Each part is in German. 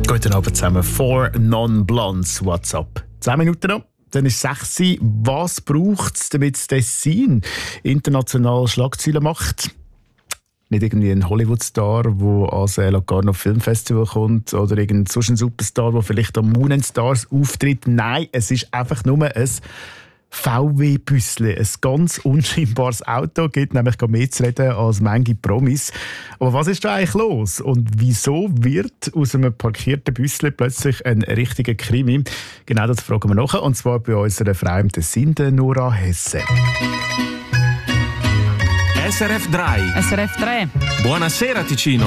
Guten Abend zusammen. 4 Non-Blondes WhatsApp. 10 Minuten noch. Dann ist 6 Uhr. Was braucht es, damit das Tessin international Schlagzeilen macht? Nicht irgendwie ein Hollywood-Star, der ans Locarno Filmfestival kommt, oder irgendein sonst ein Superstar, der vielleicht am Moon & Stars auftritt. Nein, es ist einfach nur ein VW-Büssli, ein ganz unscheinbares Auto, gibt nämlich mehr zu reden als manche Promis. Aber was ist da eigentlich los? Und wieso wird aus einem parkierten Büssli plötzlich ein richtiger Krimi? Genau das fragen wir nachher, und zwar bei unserer Frau im Tessin, Nora Hesse. SRF 3. SRF 3. Buonasera Ticino.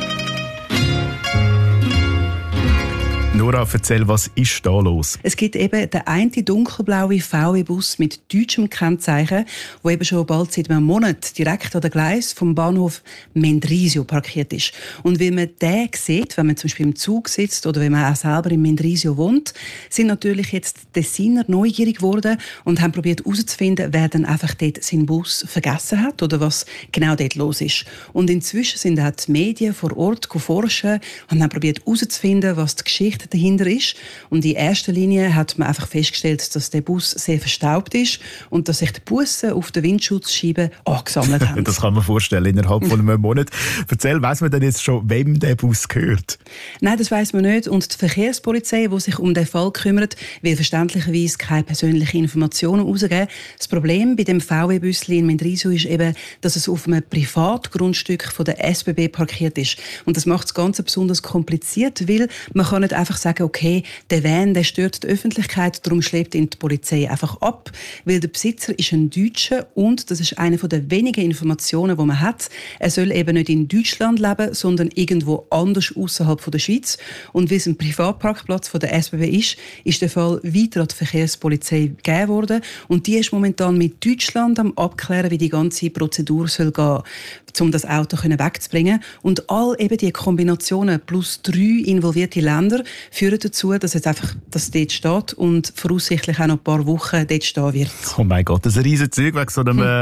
Nora, erzähl, was ist da los? Es gibt eben den einen dunkelblauen VW-Bus mit deutschem Kennzeichen, der eben schon bald seit einem Monat direkt an der Gleis vom Bahnhof Mendrisio parkiert ist. Und weil man den sieht, wenn man zum Beispiel im Zug sitzt oder wenn man auch selber in Mendrisio wohnt, sind natürlich jetzt die Tessiner neugierig geworden und haben probiert herauszufinden, wer dann einfach dort seinen Bus vergessen hat oder was genau dort los ist. Und inzwischen sind auch die Medien vor Ort forschen und haben probiert herauszufinden, was die Geschichte dahinter ist. Und in erster Linie hat man einfach festgestellt, dass der Bus sehr verstaubt ist und dass sich die Bussen auf der Windschutzscheibe angesammelt haben. Das kann man vorstellen, innerhalb von einem Monat. Erzähl, weiss man denn jetzt schon, wem der Bus gehört? Nein, das weiss man nicht. Und die Verkehrspolizei, die sich um den Fall kümmert, will verständlicherweise keine persönlichen Informationen herausgeben. Das Problem bei dem VW-Büssli in Mendrisio ist eben, dass es auf einem Privatgrundstück von der SBB parkiert ist. Und das macht das Ganze besonders kompliziert, weil man kann nicht einfach sagen, okay, der Van, der stört die Öffentlichkeit, darum schleppt ihn die Polizei einfach ab, weil der Besitzer ist ein Deutscher und das ist eine der wenigen Informationen, die man hat. Er soll eben nicht in Deutschland leben, sondern irgendwo anders außerhalb der Schweiz. Und weil es ein Privatparkplatz von der SBB ist der Fall weiter an die Verkehrspolizei gegeben worden und die ist momentan mit Deutschland am abklären, wie die ganze Prozedur soll gehen, um das Auto wegzubringen. Und all eben die Kombinationen plus 3 involvierte Länder führen dazu, dass jetzt einfach das dort steht und voraussichtlich auch noch ein paar Wochen dort stehen wird. Oh mein Gott, das ist ein riesen Zeug wegen so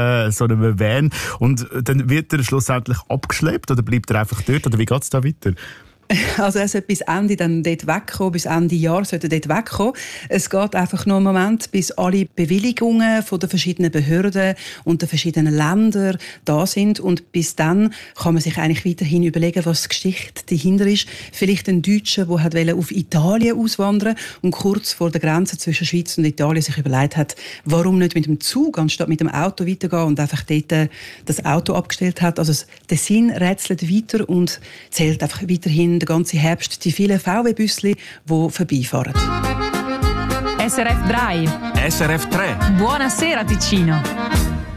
einem Van. Und dann wird er schlussendlich abgeschleppt oder bleibt er einfach dort? Oder wie geht es da weiter? Also er sollte bis Ende dann dort wegkommen, bis Ende Jahr sollte er dort wegkommen. Es geht einfach noch einen Moment, bis alle Bewilligungen von den verschiedenen Behörden und den verschiedenen Ländern da sind und bis dann kann man sich eigentlich weiterhin überlegen, was die Geschichte dahinter ist. Vielleicht ein Deutscher, der auf Italien auswandern und kurz vor der Grenze zwischen Schweiz und Italien sich überlegt hat, warum nicht mit dem Zug anstatt mit dem Auto weitergehen und einfach dort das Auto abgestellt hat. Also der Sinn rätselt weiter und zählt einfach weiterhin den ganzen Herbst die vielen VW-Büssli, die vorbeifahren. SRF 3. SRF 3. Buonasera Ticino.